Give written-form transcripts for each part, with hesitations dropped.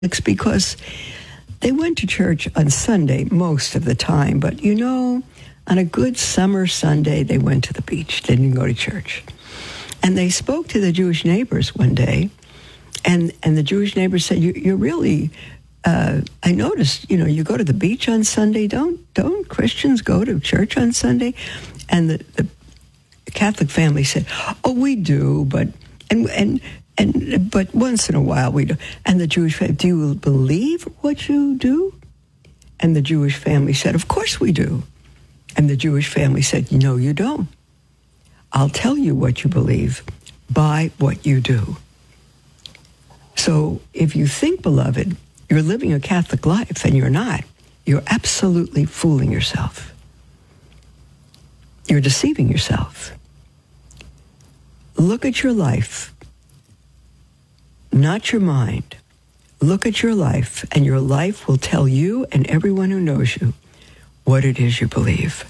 It's because they went to church on Sunday most of the time, but on a good summer Sunday, they went to the beach. They didn't go to church. And they spoke to the Jewish neighbors one day, and the Jewish neighbors said, you're really, I noticed, you go to the beach on Sunday. Don't Christians go to church on Sunday? And the Catholic family said, oh, we do, but once in a while we do. And the Jewish family, do you believe what you do? And the Jewish family said, of course we do. And the Jewish family said, no, you don't. I'll tell you what you believe by what you do. So if you think, beloved, you're living a Catholic life and you're not, you're absolutely fooling yourself. You're deceiving yourself. Look at your life, not your mind. Look at your life, and your life will tell you and everyone who knows you what it is you believe.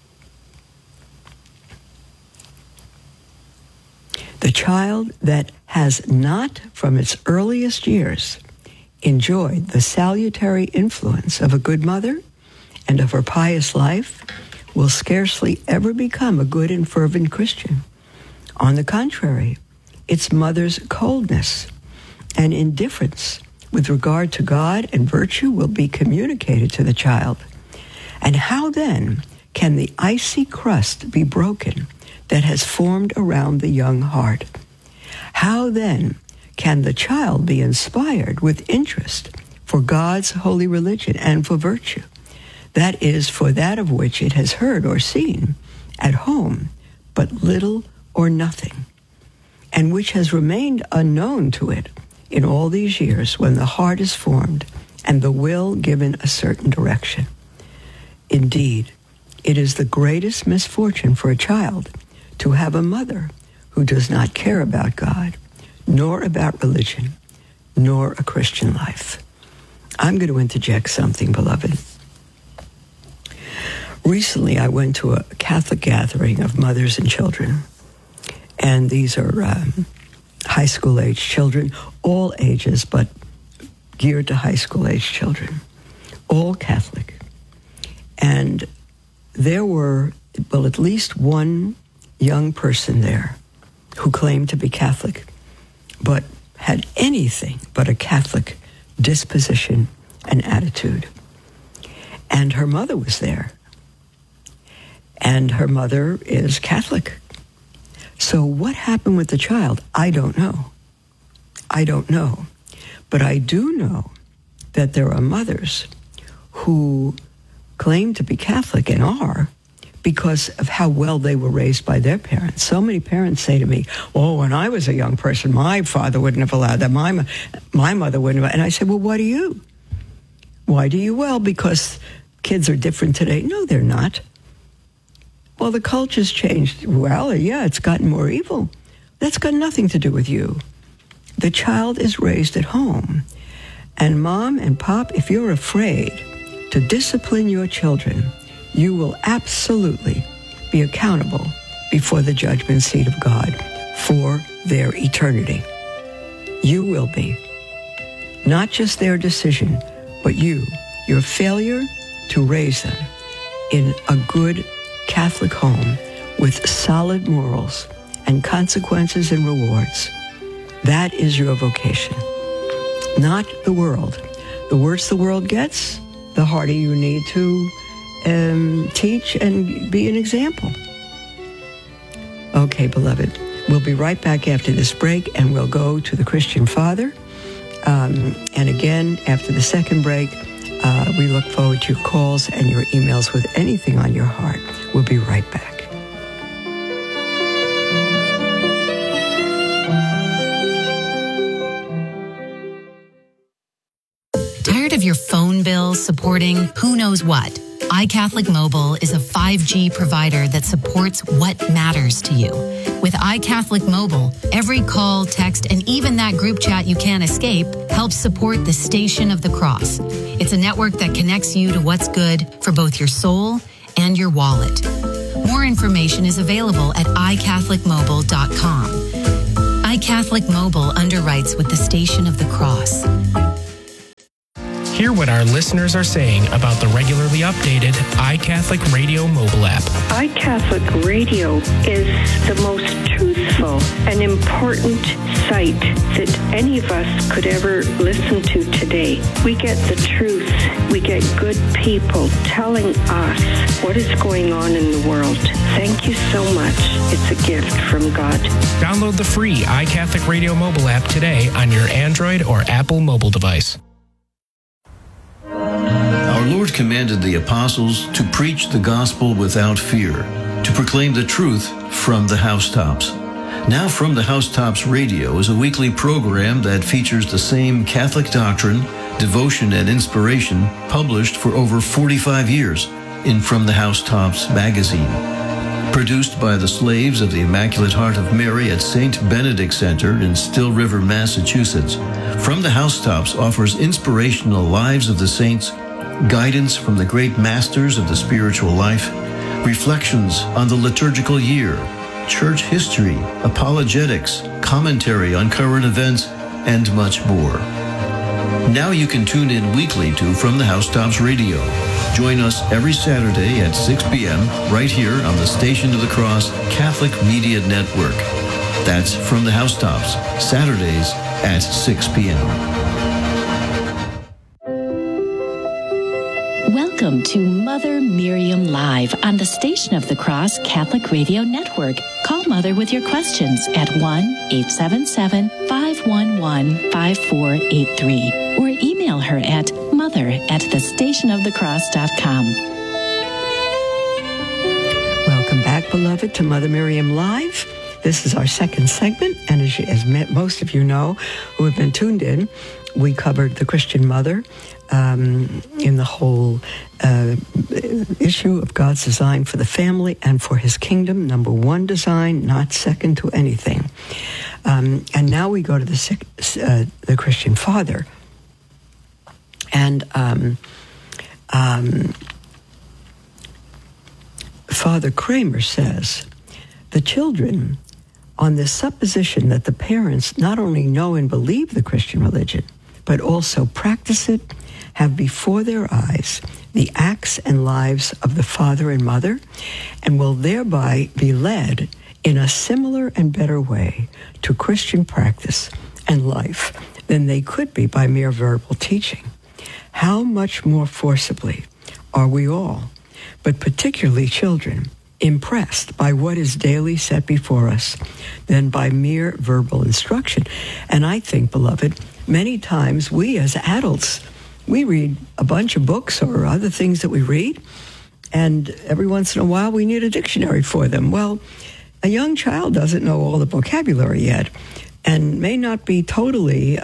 The child that has not, from its earliest years, enjoyed the salutary influence of a good mother and of her pious life will scarcely ever become a good and fervent Christian. On the contrary, its mother's coldness and indifference with regard to God and virtue will be communicated to the child. And how then can the icy crust be broken that has formed around the young heart? How then can the child be inspired with interest for God's holy religion and for virtue? That is, for that of which it has heard or seen at home but little or nothing, and which has remained unknown to it in all these years when the heart is formed and the will given a certain direction. Indeed, it is the greatest misfortune for a child to have a mother who does not care about God, nor about religion, nor a Christian life. I'm going to interject something, beloved. Recently, I went to a Catholic gathering of mothers and children, and these are high school age children, all ages, but geared to high school age children, all Catholic. And there were, at least one young person there who claimed to be Catholic, but had anything but a Catholic disposition and attitude. And her mother was there. And her mother is Catholic. So what happened with the child? I don't know. But I do know that there are mothers who claim to be Catholic and are because of how well they were raised by their parents. So many parents say to me, oh, when I was a young person, my father wouldn't have allowed that. My mother wouldn't have. And I said, well, what do you? Why do you? Well, because kids are different today. No, they're not. Well, the culture's changed. Well, yeah, it's gotten more evil. That's got nothing to do with you. The child is raised at home. And mom and pop, if you're afraid to discipline your children, you will absolutely be accountable before the judgment seat of God for their eternity. You will be. Not just their decision, but your failure to raise them in a good Catholic home with solid morals and consequences and rewards. That is your vocation, not the world. The worse the world gets, the harder you need to teach and be an example. Okay, beloved, we'll be right back after this break, and we'll go to the Christian Father. And again, after the second break, we look forward to your calls and your emails with anything on your heart. We'll be right back. Tired of your phone bill supporting who knows what? iCatholic Mobile is a 5G provider that supports what matters to you. With iCatholic Mobile, every call, text, and even that group chat you can't escape helps support the Station of the Cross. It's a network that connects you to what's good for both your soul and your wallet. More information is available at iCatholicMobile.com. iCatholic Mobile underwrites with the Station of the Cross. hear what our listeners are saying about the regularly updated iCatholic Radio mobile app. iCatholic Radio is the most truthful and important site that any of us could ever listen to today. We get the truth. We get good people telling us what is going on in the world. Thank you so much. It's a gift from God. Download the free iCatholic Radio mobile app today on your Android or Apple mobile device. Our Lord commanded the apostles to preach the gospel without fear, to proclaim the truth from the housetops. Now From the Housetops Radio is a weekly program that features the same Catholic doctrine, devotion, and inspiration published for over 45 years in From the Housetops magazine. Produced by the slaves of the Immaculate Heart of Mary at St. Benedict Center in Still River, Massachusetts, From the Housetops offers inspirational lives of the saints, guidance from the great masters of the spiritual life, reflections on the liturgical year, church history, apologetics, commentary on current events, and much more. Now you can tune in weekly to From the Housetops Radio. Join us every Saturday at 6 p.m. right here on the Station of the Cross Catholic Media Network. That's From the Housetops, Saturdays at 6 p.m. Welcome to Mother Miriam Live on the Station of the Cross Catholic Radio Network. Call Mother with your questions at 1-877-511-5483 or email her at mother@thestationofthecross.com. Welcome back, beloved, to Mother Miriam Live. This is our second segment, and as most of you know who have been tuned in, we covered the Christian mother in the whole issue of God's design for the family and for his kingdom. Number one design, not second to anything. And now we go to the Christian father. And Father Kramer says, the children, on the supposition that the parents not only know and believe the Christian religion, but also practice it, have before their eyes the acts and lives of the father and mother, and will thereby be led in a similar and better way to Christian practice and life than they could be by mere verbal teaching. How much more forcibly are we all, but particularly children, impressed by what is daily set before us than by mere verbal instruction? And I think, beloved, many times we as adults, we read a bunch of books or other things that we read, and every once in a while we need a dictionary for them. Well, a young child doesn't know all the vocabulary yet and may not be totally,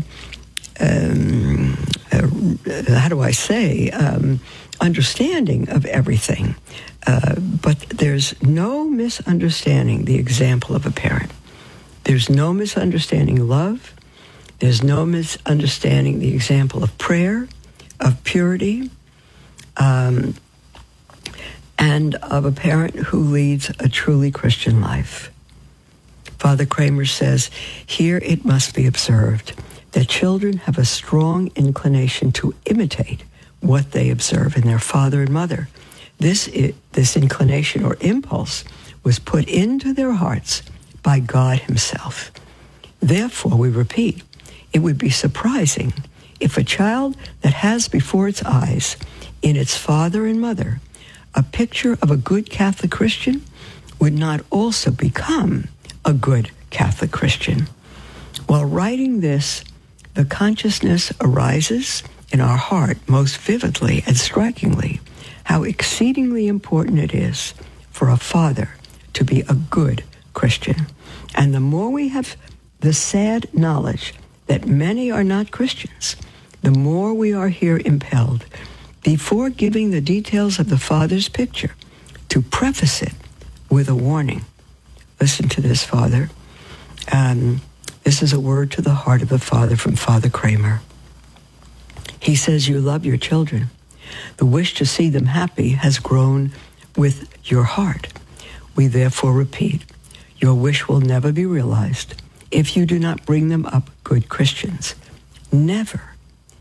understanding of everything. But there's no misunderstanding the example of a parent. There's no misunderstanding love. There's no misunderstanding the example of prayer, of purity, and of a parent who leads a truly Christian life. Father Kramer says, here it must be observed that children have a strong inclination to imitate what they observe in their father and mother. This inclination or impulse was put into their hearts by God himself. Therefore, we repeat, it would be surprising if a child that has before its eyes, in its father and mother, a picture of a good Catholic Christian would not also become a good Catholic Christian. While writing this, the consciousness arises in our heart most vividly and strikingly how exceedingly important it is for a father to be a good Christian. And the more we have the sad knowledge that many are not Christians, the more we are here impelled, before giving the details of the Father's picture, to preface it with a warning. Listen to this, Father. This is a word to the heart of the Father from Father Kramer. He says, you love your children. The wish to see them happy has grown with your heart. We therefore repeat, your wish will never be realized if you do not bring them up good Christians. Never,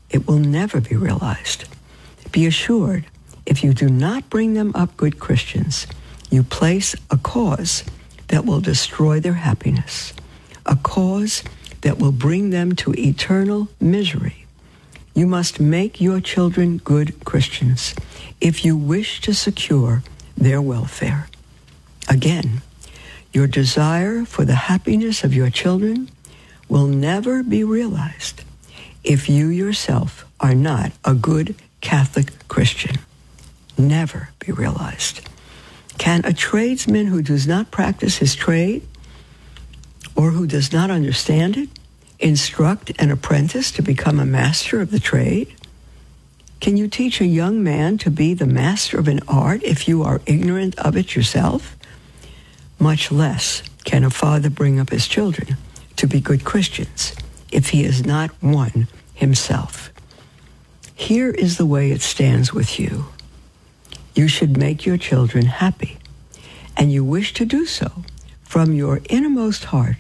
it will never be realized. Be assured, if you do not bring them up good Christians, you place a cause that will destroy their happiness, a cause that will bring them to eternal misery. You must make your children good Christians if you wish to secure their welfare. Again, your desire for the happiness of your children will never be realized if you yourself are not a good Catholic Christian. Never be realized. Can a tradesman who does not practice his trade or who does not understand it instruct an apprentice to become a master of the trade? Can you teach a young man to be the master of an art if you are ignorant of it yourself? Much less can a father bring up his children to be good Christians if he is not one himself. Here is the way it stands with you. You should make your children happy, and you wish to do so from your innermost heart.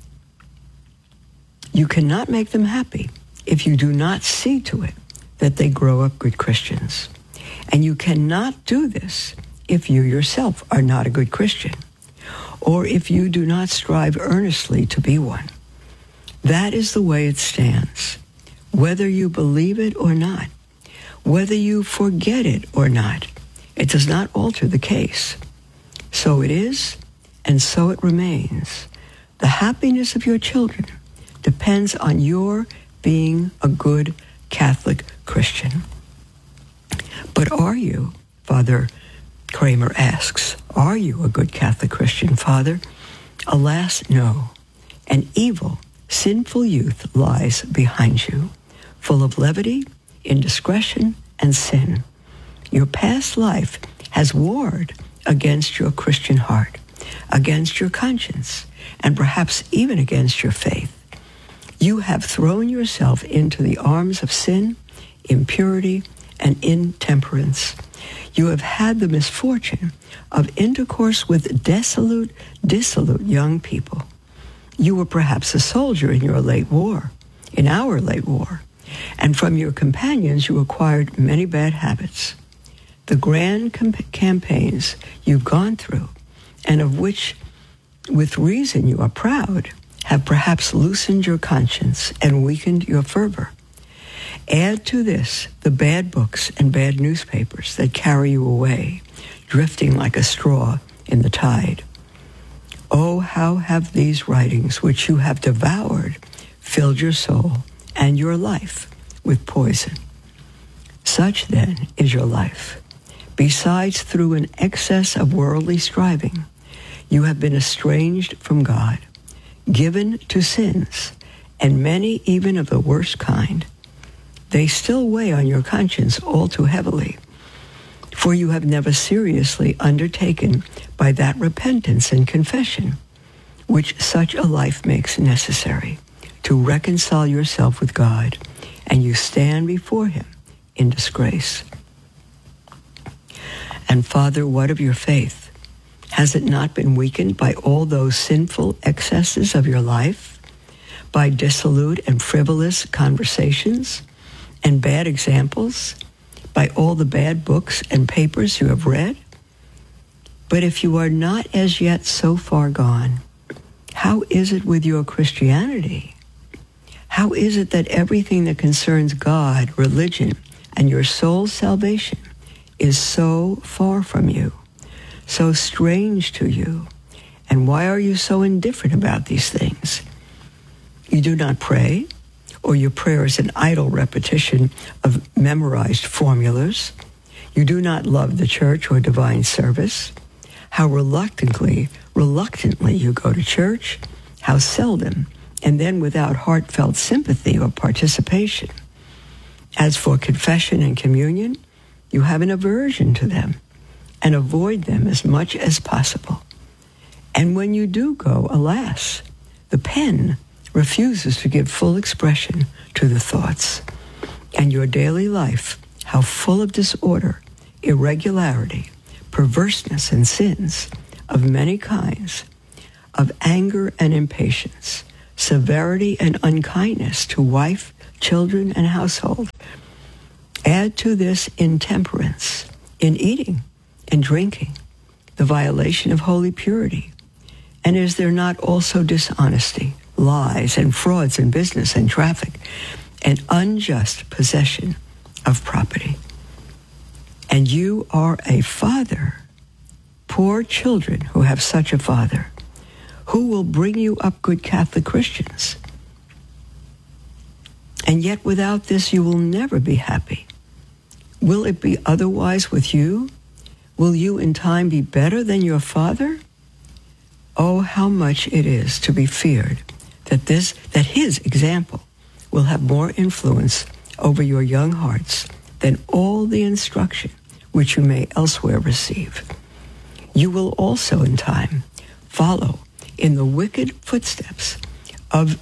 You cannot make them happy if you do not see to it that they grow up good Christians. And you cannot do this if you yourself are not a good Christian, or if you do not strive earnestly to be one. That is the way it stands, whether you believe it or not, whether you forget it or not. It does not alter the case. So it is, and so it remains. The happiness of your children depends on your being a good Catholic Christian. But are you, Father Kramer asks, are you a good Catholic Christian, Father? Alas, no. An evil, sinful youth lies behind you, full of levity, indiscretion, and sin. Your past life has warred against your Christian heart, against your conscience, and perhaps even against your faith. You have thrown yourself into the arms of sin, impurity, and intemperance. You have had the misfortune of intercourse with dissolute young people. You were perhaps a soldier in your late war, in our late war, and from your companions you acquired many bad habits. The grand campaigns you've gone through, and of which, with reason, you are proud, have perhaps loosened your conscience and weakened your fervor. Add to this the bad books and bad newspapers that carry you away, drifting like a straw in the tide. Oh, how have these writings, which you have devoured, filled your soul and your life with poison. Such, then, is your life. Besides, through an excess of worldly striving, you have been estranged from God, given to sins, and many even of the worst kind. They still weigh on your conscience all too heavily, for you have never seriously undertaken by that repentance and confession which such a life makes necessary to reconcile yourself with God, and you stand before him in disgrace. And Father, what of your faith? Has it not been weakened by all those sinful excesses of your life, by dissolute and frivolous conversations and bad examples, by all the bad books and papers you have read? But if you are not as yet so far gone, how is it with your Christianity? How is it that everything that concerns God, religion, and your soul's salvation is so far from you, so strange to you? And why are you so indifferent about these things? You do not pray, or your prayer is an idle repetition of memorized formulas. You do not love the church or divine service. How reluctantly you go to church, how seldom, and then without heartfelt sympathy or participation. As for confession and communion, you have an aversion to them and avoid them as much as possible. And when you do go, alas, the pen refuses to give full expression to the thoughts. And your daily life, how full of disorder, irregularity, perverseness, and sins of many kinds, of anger and impatience, severity and unkindness to wife, children, and household. Add to this intemperance in eating and drinking, the violation of holy purity. And is there not also dishonesty, lies, and frauds in business and traffic, and unjust possession of property? And you are a father, poor children who have such a father, who will bring you up good Catholic Christians. And yet without this you will never be happy. Will it be otherwise with you? Will you in time be better than your father? Oh, how much it is to be feared that his example will have more influence over your young hearts than all the instruction which you may elsewhere receive. You will also in time follow in the wicked footsteps of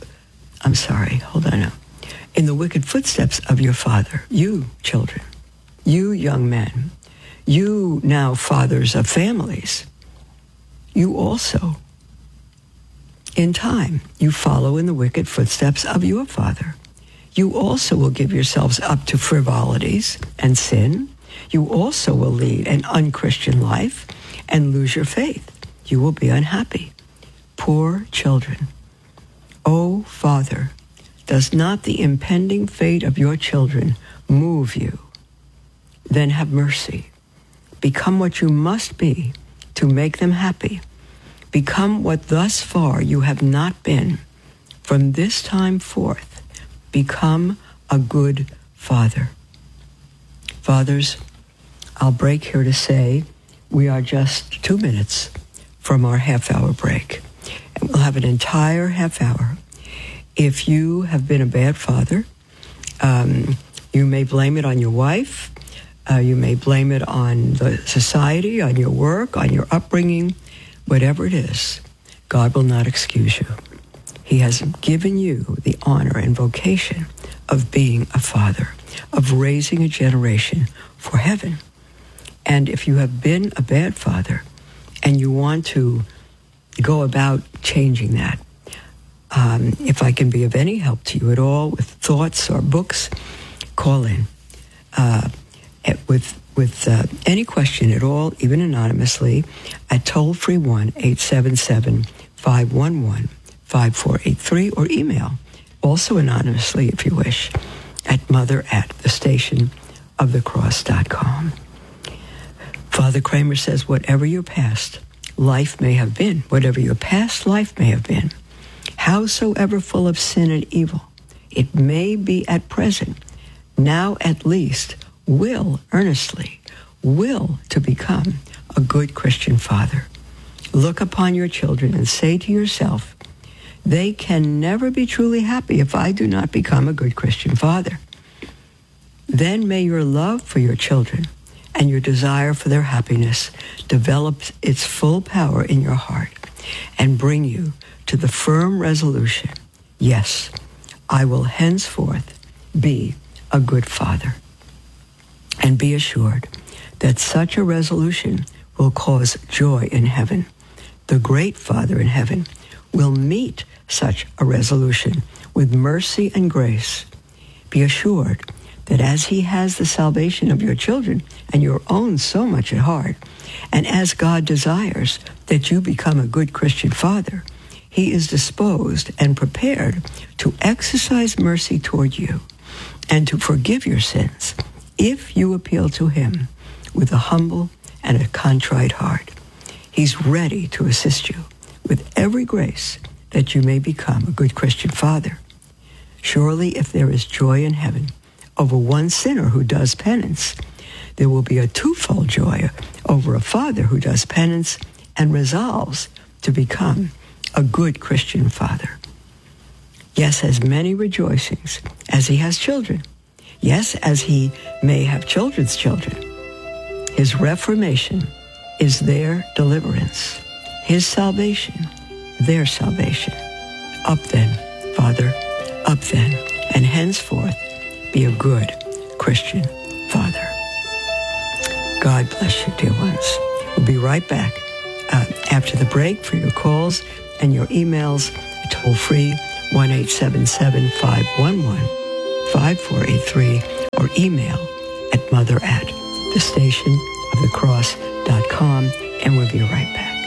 your father, you children, you young men, you now fathers of families. You also, in time, you follow in the wicked footsteps of your father. You also will give yourselves up to frivolities and sin. You also will lead an unchristian life and lose your faith. You will be unhappy. Poor children. Oh, Father, does not the impending fate of your children move you? Then have mercy. Become what you must be to make them happy. Become what thus far you have not been. From this time forth, become a good father. Fathers, I'll break here to say we are just 2 minutes from our half-hour break. And we'll have an entire half hour. If you have been a bad father, you may blame it on your wife. You may blame it on the society, on your work, on your upbringing. Whatever it is, God will not excuse you. He has given you the honor and vocation of being a father, of raising a generation for heaven. And if you have been a bad father and you want to go about changing that, if I can be of any help to you at all with thoughts or books, call in. With any question at all, even anonymously, at toll-free 1-877-511-5483, or email, also anonymously if you wish, at mother@thestationofthecross.com. Father Kramer says, whatever your past life may have been, whatever your past life may have been, howsoever full of sin and evil it may be at present, now at least will to become a good Christian father. Look upon your children and say to yourself, they can never be truly happy if I do not become a good Christian father. Then may your love for your children and your desire for their happiness develop its full power in your heart and bring you to the firm resolution, yes, I will henceforth be a good father. And be assured that such a resolution will cause joy in heaven. The great Father in heaven will meet such a resolution with mercy and grace. Be assured that as he has the salvation of your children and your own so much at heart, and as God desires that you become a good Christian father, he is disposed and prepared to exercise mercy toward you and to forgive your sins if you appeal to him with a humble and a contrite heart. He's ready to assist you with every grace that you may become a good Christian father. Surely if there is joy in heaven over one sinner who does penance, there will be a twofold joy over a father who does penance and resolves to become a good Christian father. Yes, as many rejoicings as he has children. Yes, as he may have children's children. His reformation is their deliverance. His salvation, their salvation. Up then, Father, up then, and henceforth be a good Christian father. God bless you, dear ones. We'll be right back after the break for your calls and your emails. Toll free 1-877-511 5483 or email at mother@thestationofthecross.com, and we'll be right back.